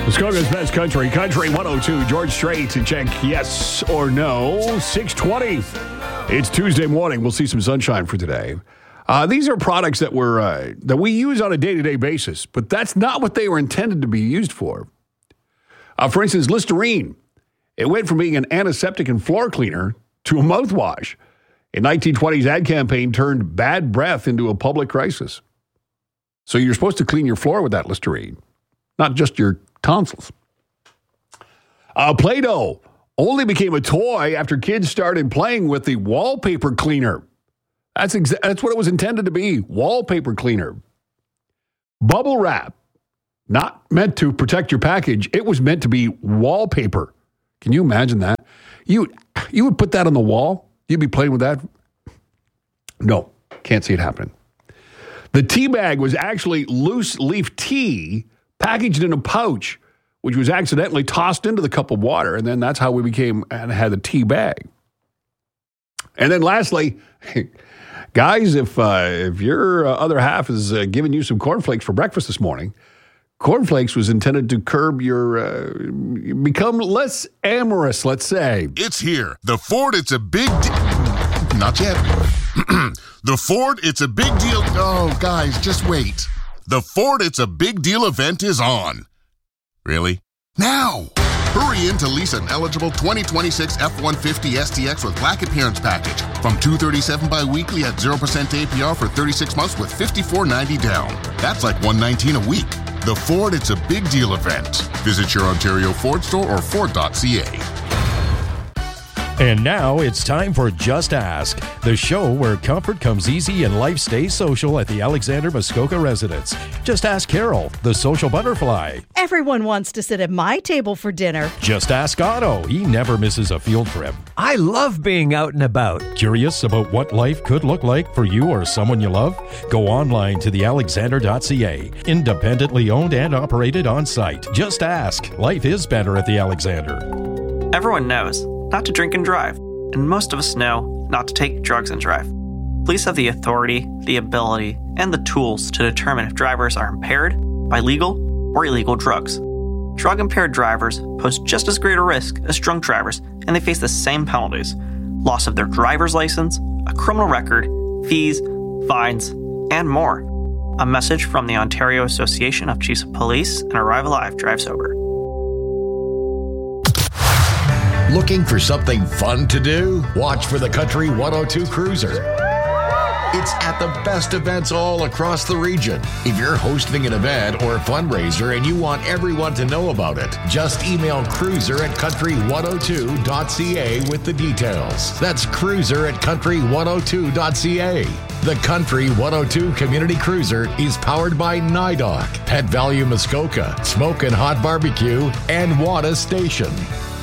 Muskoka's Best Country, Country 102. George Strait to check yes or no. 6:20. It's Tuesday morning. We'll see some sunshine for today. These are products that we use on a day-to-day basis, but that's not what they were intended to be used for. For instance, Listerine. It went from being an antiseptic and floor cleaner to a mouthwash. A 1920s ad campaign turned bad breath into a public crisis. So you're supposed to clean your floor with that Listerine, not just your tonsils. Play-Doh only became a toy after kids started playing with the wallpaper cleaner. That's what it was intended to be, wallpaper cleaner. Bubble wrap, not meant to protect your package. It was meant to be wallpaper. Can you imagine that? You would put that on the wall? You'd be playing with that? No, can't see it happening. The tea bag was actually loose leaf tea packaged in a pouch, which was accidentally tossed into the cup of water, and then that's how we had the tea bag. And then lastly, guys, if your other half is giving you some cornflakes for breakfast this morning, cornflakes was intended to curb your, become less amorous, let's say. It's here. The Ford, it's a big not yet. The Ford, it's a big deal. Oh, guys, just wait. The Ford, it's a big deal event is on. Really? Now! Hurry in to lease an eligible 2026 F-150 STX with Black Appearance Package from $237 bi-weekly at 0% APR for 36 months with $54.90 down. That's like $119 a week. The Ford, it's a big deal event. Visit your Ontario Ford store or Ford.ca. And now it's time for Just Ask, the show where comfort comes easy and life stays social at the Alexander Muskoka residence. Just ask Carol, the social butterfly. Everyone wants to sit at my table for dinner. Just ask Otto. He never misses a field trip. I love being out and about. Curious about what life could look like for you or someone you love? Go online to thealexander.ca. Independently owned and operated on site. Just ask. Life is better at the Alexander. Everyone knows not to drink and drive, and most of us know not to take drugs and drive. Police have the authority, the ability, and the tools to determine if drivers are impaired by legal or illegal drugs. Drug-impaired drivers pose just as great a risk as drunk drivers, and they face the same penalties: loss of their driver's license, a criminal record, fees, fines, and more. A message from the Ontario Association of Chiefs of Police and Arrive Alive Drive Sober. Looking for something fun to do? Watch for the Country 102 Cruiser. It's at the best events all across the region. If you're hosting an event or a fundraiser and you want everyone to know about it, just email cruiser@country102.ca with the details. That's cruiser@country102.ca. The Country 102 Community Cruiser is powered by NIDOC, Pet Value Muskoka, Smoke and Hot Barbecue, and Wada Station.